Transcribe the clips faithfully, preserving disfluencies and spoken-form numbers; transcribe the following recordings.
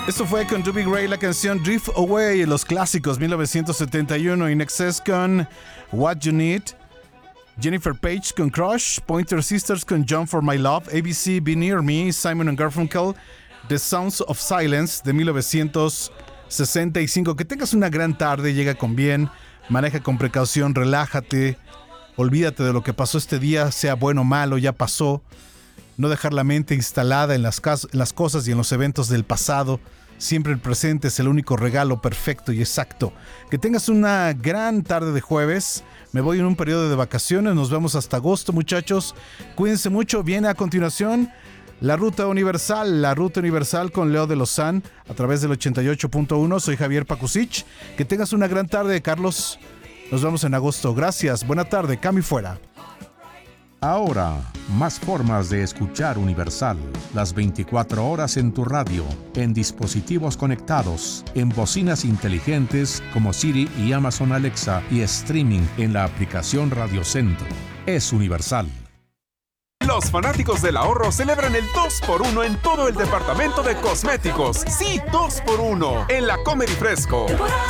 Esto fue con Ruby Gray, la canción Drift Away, los clásicos mil novecientos setenta y uno, In Excess con What You Need, Jennifer Page con Crush, Pointer Sisters con Jump for My Love, A B C Be Near Me, Simon and Garfunkel, The Sounds of Silence de mil novecientos sesenta y cinco. Que tengas una gran tarde, llega con bien, maneja con precaución, relájate, olvídate de lo que pasó este día, sea bueno o malo, ya pasó. No dejar la mente instalada en las, cas- en las cosas y en los eventos del pasado. Siempre el presente es el único regalo perfecto y exacto. Que tengas una gran tarde de jueves. Me voy en un periodo de vacaciones. Nos vemos hasta agosto, muchachos. Cuídense mucho. Viene a continuación La Ruta Universal. La Ruta Universal con Leo de Lozán a través del ochenta y ocho punto uno. Soy Javier Pakusich. Que tengas una gran tarde, Carlos. Nos vemos en agosto. Gracias. Buena tarde. Cami fuera. Ahora, más formas de escuchar Universal. Las veinticuatro horas en tu radio, en dispositivos conectados, en bocinas inteligentes como Siri y Amazon Alexa y streaming en la aplicación Radio Centro. Es Universal. Los fanáticos del ahorro celebran el dos por uno en todo el departamento de cosméticos. Sí, dos por uno en la Comedy Fresco.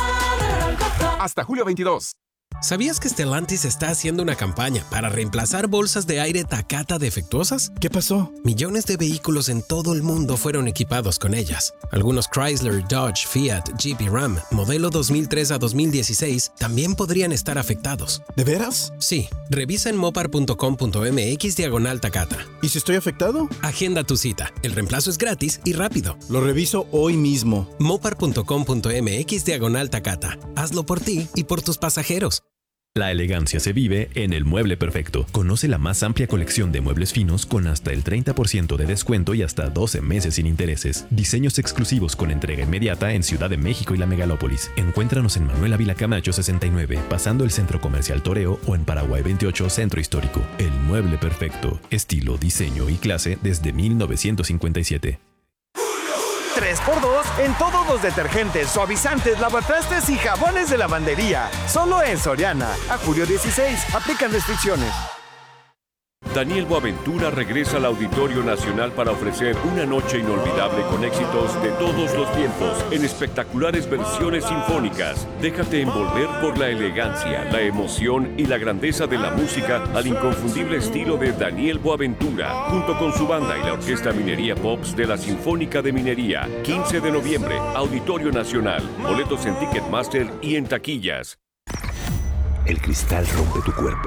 Hasta julio veintidós. ¿Sabías que Stellantis está haciendo una campaña para reemplazar bolsas de aire Takata defectuosas? ¿Qué pasó? Millones de vehículos en todo el mundo fueron equipados con ellas. Algunos Chrysler, Dodge, Fiat, Jeep y Ram, modelo dos mil tres a dos mil dieciséis, también podrían estar afectados. ¿De veras? Sí. Revisa en mopar punto com punto m x diagonal Takata. ¿Y si estoy afectado? Agenda tu cita. El reemplazo es gratis y rápido. Lo reviso hoy mismo. mopar punto com punto m x diagonal Takata. Hazlo por ti y por tus pasajeros. La elegancia se vive en El Mueble Perfecto. Conoce la más amplia colección de muebles finos con hasta el treinta por ciento de descuento y hasta doce meses sin intereses. Diseños exclusivos con entrega inmediata en Ciudad de México y la Megalópolis. Encuéntranos en Manuel Ávila Camacho sesenta y nueve, pasando el Centro Comercial Toreo, o en Paraguay veintiocho, Centro Histórico. El Mueble Perfecto. Estilo, diseño y clase desde mil novecientos cincuenta y siete. tres por dos en todos los detergentes, suavizantes, lavatrastes y jabones de lavandería. Solo en Soriana. A julio dieciséis. Aplican restricciones. Daniel Boaventura regresa al Auditorio Nacional para ofrecer una noche inolvidable con éxitos de todos los tiempos en espectaculares versiones sinfónicas. Déjate envolver por la elegancia, la emoción y la grandeza de la música al inconfundible estilo de Daniel Boaventura, junto con su banda y la Orquesta Minería Pops de la Sinfónica de Minería. quince de noviembre, Auditorio Nacional. Boletos en Ticketmaster y en taquillas. El cristal rompe tu cuerpo.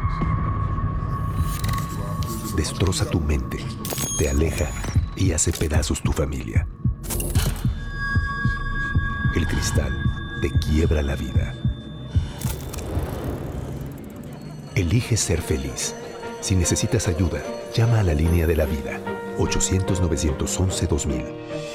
Destroza tu mente, te aleja y hace pedazos tu familia. El cristal te quiebra la vida. Elige ser feliz. Si necesitas ayuda, llama a la línea de la vida. ochocientos, novecientos once, dos mil.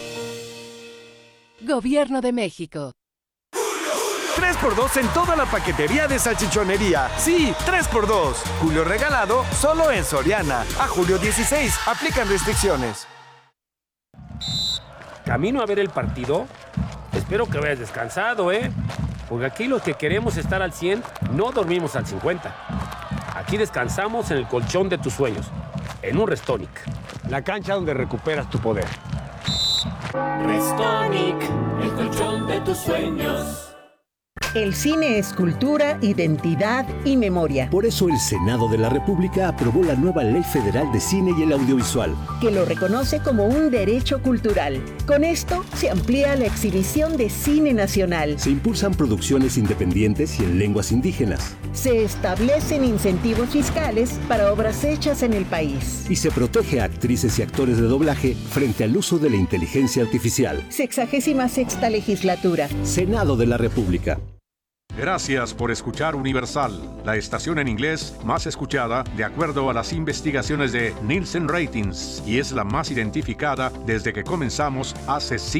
Gobierno de México. tres por dos en toda la paquetería de salchichonería. Sí, tres por dos. Julio regalado solo en Soriana. A julio dieciséis. Aplican restricciones. ¿Camino a ver el partido? Espero que vayas descansado, ¿eh? Porque aquí los que queremos estar al cien, no dormimos al cincuenta. Aquí descansamos en el colchón de tus sueños, en un Restonic. La cancha donde recuperas tu poder. Restonic, el colchón de tus sueños. El cine es cultura, identidad y memoria. Por eso el Senado de la República aprobó la nueva Ley Federal de Cine y el Audiovisual, que lo reconoce como un derecho cultural. Con esto se amplía la exhibición de cine nacional. Se impulsan producciones independientes y en lenguas indígenas. Se establecen incentivos fiscales para obras hechas en el país. Y se protege a actrices y actores de doblaje frente al uso de la inteligencia artificial. Sexagésima sexta legislatura. Senado de la República. Gracias por escuchar Universal, la estación en inglés más escuchada de acuerdo a las investigaciones de Nielsen Ratings, y es la más identificada desde que comenzamos hace cinco